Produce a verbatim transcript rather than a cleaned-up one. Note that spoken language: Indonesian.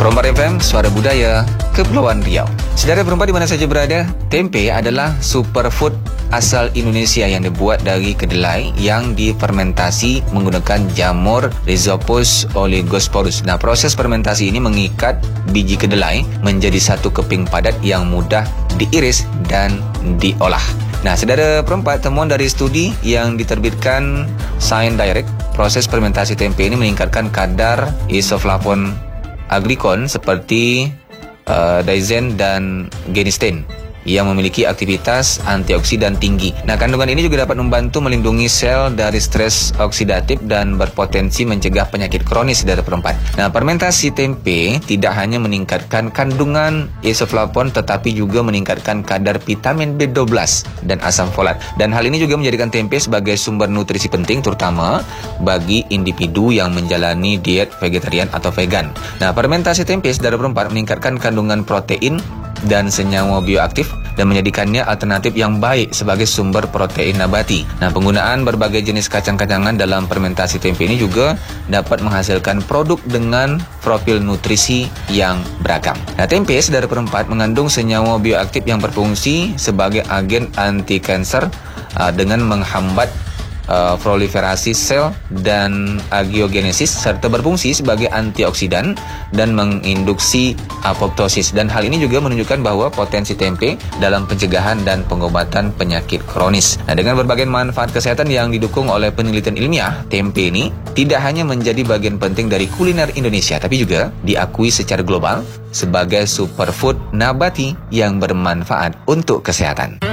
Perompak F M, Suara Budaya, Kepulauan Riau. Saudara perompak di mana saja berada, tempe adalah superfood asal Indonesia yang dibuat dari kedelai yang difermentasi menggunakan jamur Rhizopus oligosporus. Nah, proses fermentasi ini mengikat biji kedelai menjadi satu keping padat yang mudah diiris dan diolah. Nah, saudara perempat, temuan dari studi yang diterbitkan Science Direct, proses fermentasi tempe ini meningkatkan kadar isoflavon aglikon seperti uh, daisen dan genistein yang memiliki aktivitas antioksidan tinggi. Nah, kandungan ini juga dapat membantu melindungi sel dari stres oksidatif dan berpotensi mencegah penyakit kronis dari perempat. Nah, fermentasi tempe tidak hanya meningkatkan kandungan isoflavon tetapi juga meningkatkan kadar vitamin B dua belas dan asam folat. Dan hal ini juga menjadikan tempe sebagai sumber nutrisi penting terutama bagi individu yang menjalani diet vegetarian atau vegan. Nah, fermentasi tempe dari perempat meningkatkan kandungan protein dan senyawa bioaktif dan menjadikannya alternatif yang baik sebagai sumber protein nabati. Nah, penggunaan berbagai jenis kacang-kacangan dalam fermentasi tempe ini juga dapat menghasilkan produk dengan profil nutrisi yang beragam. Nah, tempe saudara perempat mengandung senyawa bioaktif yang berfungsi sebagai agen anti kanser uh, dengan menghambat Uh, proliferasi sel dan angiogenesis serta berfungsi sebagai antioksidan dan menginduksi apoptosis. Dan hal ini juga menunjukkan bahwa potensi tempe dalam pencegahan dan pengobatan penyakit kronis. Nah, dengan berbagai manfaat kesehatan yang didukung oleh penelitian ilmiah, tempe ini tidak hanya menjadi bagian penting dari kuliner Indonesia tapi juga diakui secara global sebagai superfood nabati yang bermanfaat untuk kesehatan.